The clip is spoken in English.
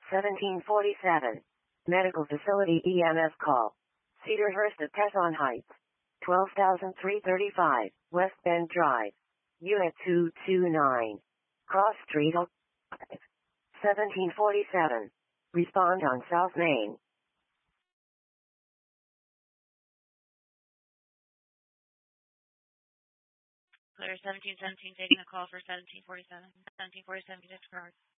1747. Medical facility EMS call. Cedarhurst at Tesson Heights. 12,335, West Bend Drive. Unit 229. Cross Street. 1747. Respond on South Main. Clear 1717 taking a call for 1747. 1747 District Guard.